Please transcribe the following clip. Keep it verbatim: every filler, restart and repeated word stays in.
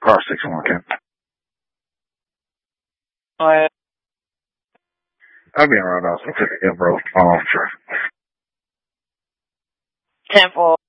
Car six one, Ken. Oh, yeah. I'll be around also. Yeah, bro. Um, sure. ten four.